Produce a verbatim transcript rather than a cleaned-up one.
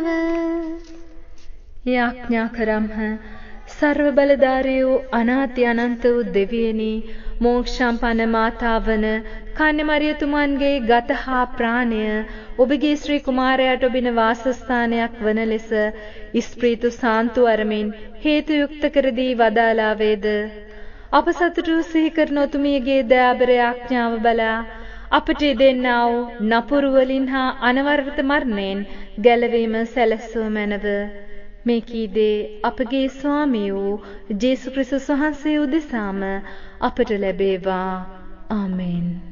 යාඥා කරම්හ. සර්ව බලධාරී වූ අනාති අනන්ත වූ දෙවියනි, මෝක්ෂම්පන්න මාතාවන කන්‍ය මරියතුමන්ගේ ගත හා ප්‍රාණය ඔබගේ ශ්‍රී කුමාරයාට ඔබින වාසස්ථානයක් වන ලෙස ස්ප්‍රීතු සාන්තු අරමින් හේතු යුක්ත කර දී වදාලා වේද. අප සතුටු සිහි කරන ඔතුමියගේ දයාබර යාඥාව බලා අපට දෙන්නා වූ නපුරු වලින් හා අනවරත මරණයෙන් ගැලවීම සැලසුව මැනව. මේ කීදේ අපගේ ස්වාමී වූ ජේසු ක්‍රිස්තුස් වහන්සේ උදෙසාම අපට ලැබේවා. ආමෙන්.